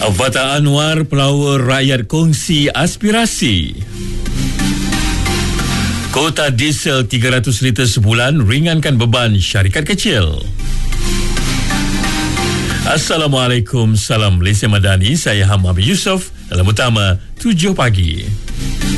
Fata Anwar, pelawar rakyat kongsi aspirasi. Kota diesel 300 liter sebulan ringankan beban syarikat kecil. Assalamualaikum, salam Malaysia Madani. Saya Hamam Yusof dalam utama 7 pagi.